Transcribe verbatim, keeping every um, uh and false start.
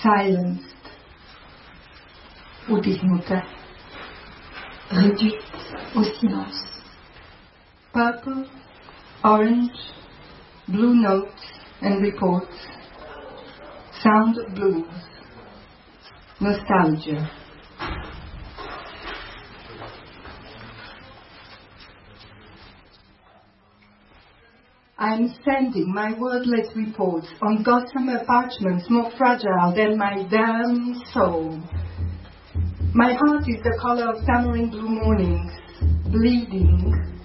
silenced ou dénudée, réduite au silence. Purple, orange, blue notes and reports, sound blues, nostalgia. I'm sending my wordless reports on gossamer parchments more fragile than my damn soul. My heart is the color of tamarind blue mornings, bleeding